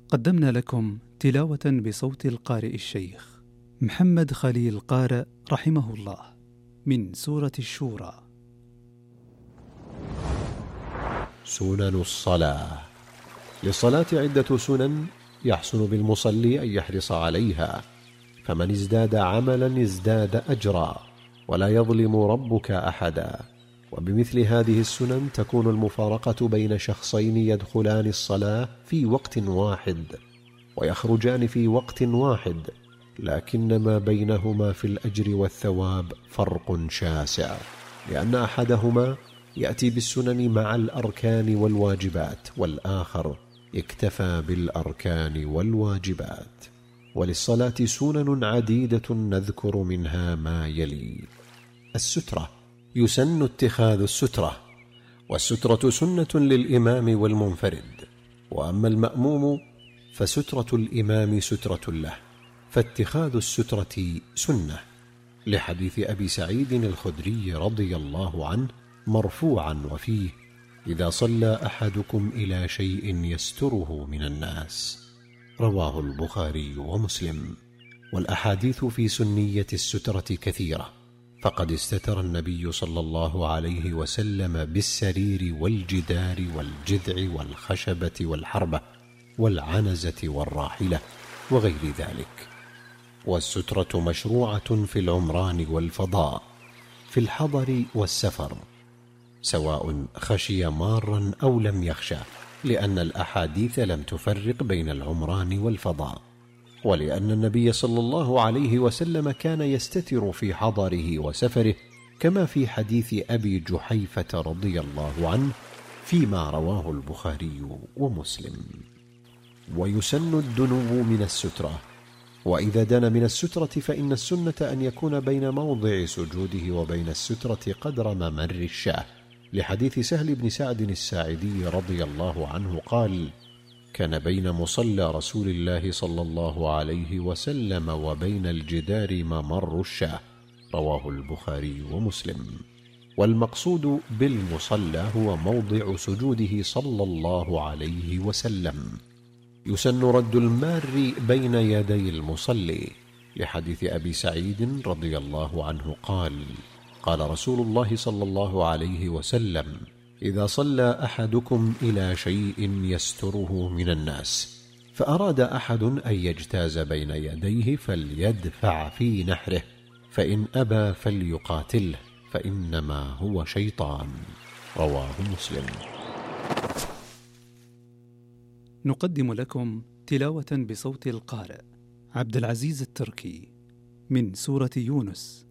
قدمنا لكم تلاوة بصوت القارئ الشيخ محمد خليل قارئ رحمه الله من سورة الشورى. سنن الصلاة. للصلاة عدة سنن يحسن بالمصلي أن يحرص عليها، فمن ازداد عملا ازداد أجرا، ولا يظلم ربك أحدا. وبمثل هذه السنن تكون المفارقة بين شخصين يدخلان الصلاة في وقت واحد ويخرجان في وقت واحد، لكن ما بينهما في الأجر والثواب فرق شاسع، لأن أحدهما يأتي بالسنن مع الأركان والواجبات، والآخر اكتفى بالأركان والواجبات. وللصلاة سنن عديدة نذكر منها ما يلي: السترة، يسن اتخاذ السترة، والسترة سنة للإمام والمنفرد، وأما المأموم فسترة الإمام سترة له، فاتخاذ السترة سنة، لحديث أبي سعيد الخدري رضي الله عنه مرفوعا وفيه: إذا صلى أحدكم إلى شيء يستره من الناس. رواه البخاري ومسلم. والأحاديث في سنية السترة كثيرة، فقد استتر النبي صلى الله عليه وسلم بالسرير والجدار والجذع والخشبة والحربة والعنزة والراحلة وغير ذلك. والسترة مشروعة في العمران والفضاء، في الحضر والسفر، سواء خشي مارا أو لم يخشى، لأن الأحاديث لم تفرق بين العمران والفضاء، ولأن النبي صلى الله عليه وسلم كان يستتر في حضره وسفره، كما في حديث أبي جحيفة رضي الله عنه فيما رواه البخاري ومسلم. ويسن الدنو من السترة، وإذا دنا من السترة فإن السنة أن يكون بين موضع سجوده وبين السترة قدر ممر الشاة، لحديث سهل بن سعد الساعدي رضي الله عنه قال: كان بين مصلى رسول الله صلى الله عليه وسلم وبين الجدار ممر الشاة. رواه البخاري ومسلم. والمقصود بالمصلى هو موضع سجوده صلى الله عليه وسلم. يسن رد المار بين يدي المصلي، لحديث أبي سعيد رضي الله عنه قال: قال رسول الله صلى الله عليه وسلم: إذا صلى أحدكم إلى شيء يستره من الناس، فأراد أحد أن يجتاز بين يديه فليدفع في نحره، فإن أبى فليقاتله، فإنما هو شيطان. رواه مسلم. نقدم لكم تلاوة بصوت القارئ عبد العزيز التركي من سورة يونس